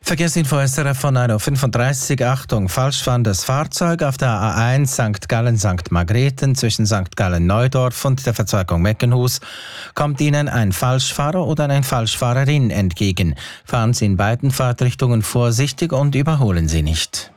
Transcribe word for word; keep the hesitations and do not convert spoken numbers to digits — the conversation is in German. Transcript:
Verkehrsinfo S R F von neun Uhr fünfunddreißig. Achtung, falschfahrendes Fahrzeug auf der A eins Sankt Gallen-Sankt Margrethen zwischen Sankt Gallen-Neudorf und der Verzweigung Meckenhus kommt Ihnen ein Falschfahrer oder eine Falschfahrerin entgegen. Fahren Sie in beiden Fahrtrichtungen vorsichtig und überholen Sie nicht.